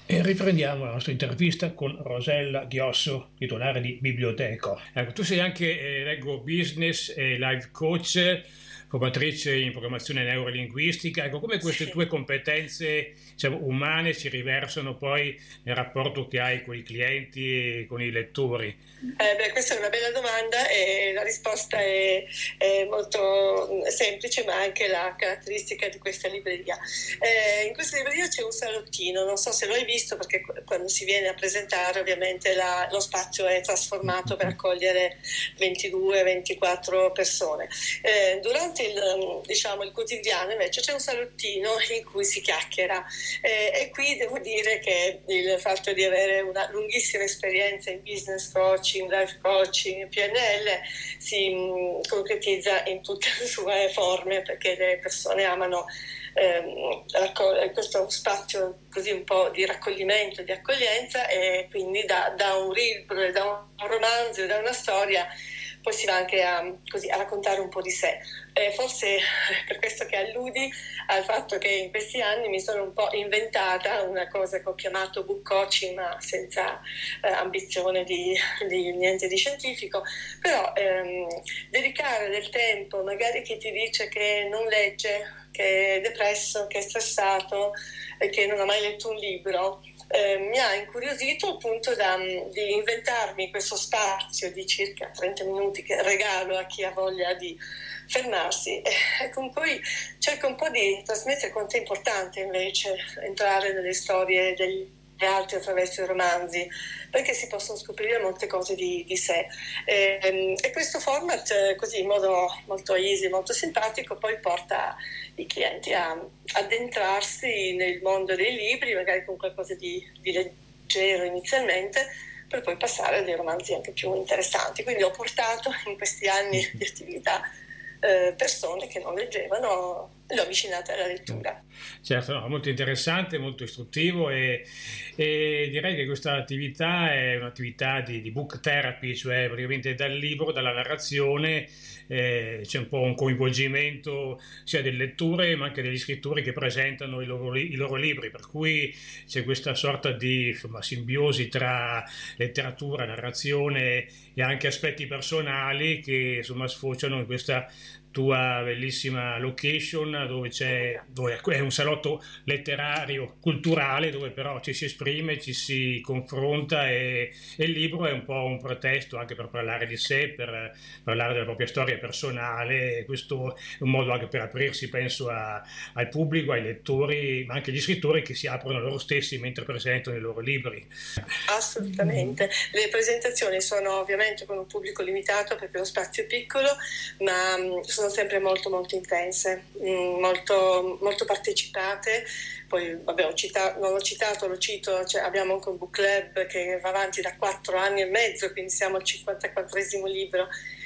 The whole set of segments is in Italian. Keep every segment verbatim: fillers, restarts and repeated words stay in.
E riprendiamo la nostra intervista con Rosella Ghiosso, titolare di Biblioteco. Ecco, tu sei anche, eh, leggo, business e life coach, formatrice in programmazione neurolinguistica. Ecco, come queste Sì. tue competenze, diciamo, umane si riversano poi nel rapporto che hai con i clienti e con i lettori? Eh beh, questa è una bella domanda e la risposta è, è molto semplice, ma anche la caratteristica di questa libreria. Eh, in questa libreria c'è un salottino, non so se lo hai visto, perché quando si viene a presentare ovviamente la, lo spazio è trasformato per accogliere ventidue ventiquattro persone. Eh, durante il, diciamo, il quotidiano invece c'è un salottino in cui si chiacchiera eh, e qui devo dire che il fatto di avere una lunghissima esperienza in business coaching, life coaching, P N L si mh, concretizza in tutte le sue forme, perché le persone amano ehm, raccol- questo spazio così un po' di raccoglimento, di accoglienza, e quindi da, da un libro, da un romanzo, da una storia poi si va anche a, così, a raccontare un po' di sé. Eh, forse per questo che alludi al fatto che in questi anni mi sono un po' inventata una cosa che ho chiamato book coaching, ma senza eh, ambizione di, di niente di scientifico, però ehm, dedicare del tempo, magari chi ti dice che non legge, che è depresso, che è stressato e che non ha mai letto un libro, Eh, mi ha incuriosito al punto da, di inventarmi questo spazio di circa trenta minuti che regalo a chi ha voglia di fermarsi e con cui cerco un po' di trasmettere quanto è importante invece entrare nelle storie degli altri attraverso i romanzi, perché si possono scoprire molte cose di, di sé e, e questo format così in modo molto easy, molto simpatico, poi porta i clienti a addentrarsi nel mondo dei libri, magari con qualcosa di, di leggero inizialmente, per poi passare a dei romanzi anche più interessanti. Quindi ho portato in questi anni di attività eh, persone che non leggevano, le ho avvicinate alla lettura. Certo, no, molto interessante, molto istruttivo e, e direi che questa attività è un'attività di, di book therapy, cioè praticamente dal libro, dalla narrazione, eh, c'è un po' un coinvolgimento sia delle letture ma anche degli scrittori che presentano i loro, i loro libri, per cui c'è questa sorta di, insomma, simbiosi tra letteratura, narrazione e anche aspetti personali che, insomma, sfociano in questa tua bellissima location dove c'è, dove è un salotto letterario culturale dove però ci si esprime, ci si confronta e, e il libro è un po' un pretesto anche per parlare di sé, per parlare della propria storia personale, e questo è un modo anche per aprirsi, penso, a, al pubblico, ai lettori, ma anche agli scrittori che si aprono loro stessi mentre presentano i loro libri. Assolutamente, le presentazioni sono ovviamente con un pubblico limitato perché lo spazio è piccolo, ma mh, sono sempre molto molto intense, mh, molto, molto partecipate. Poi vabbè, ho citato, non l'ho citato, lo cito, cioè, abbiamo anche un book club che va avanti da quattro anni e mezzo, quindi siamo al cinquantaquattresimo libro.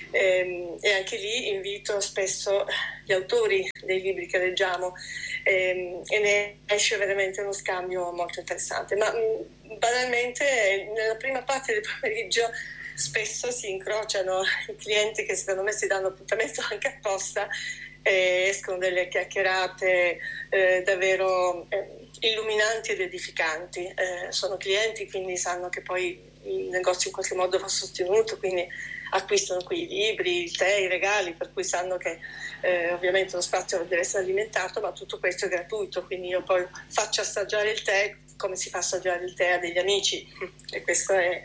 E, e anche lì invito spesso gli autori dei libri che leggiamo e, e ne esce veramente uno scambio molto interessante. Ma mh, banalmente nella prima parte del pomeriggio spesso si incrociano i clienti che secondo me si danno appuntamento anche apposta e escono delle chiacchierate eh, davvero eh, illuminanti ed edificanti. Eh, sono clienti, quindi sanno che poi il negozio in qualche modo va sostenuto, quindi acquistano qui i libri, il tè, i regali, per cui sanno che eh, ovviamente lo spazio deve essere alimentato, ma tutto questo è gratuito, quindi io poi faccio assaggiare il tè come si fa assaggiare il tè a degli amici e questo è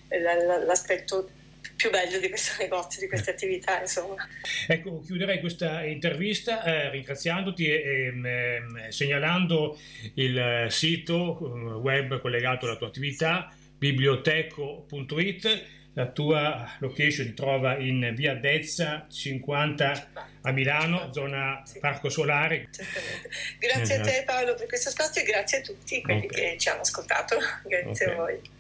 l'aspetto più bello di questo negozio, di queste attività, insomma. Ecco, chiuderei questa intervista eh, ringraziandoti e eh, segnalando il sito web collegato alla tua attività, biblioteco punto it. La tua location si trova in via Dezza cinquanta a Milano, zona sì. Parco Solare. Certamente. Grazie esatto. a te Paolo per questo spazio e grazie a tutti quelli okay. che ci hanno ascoltato. Grazie okay. a voi.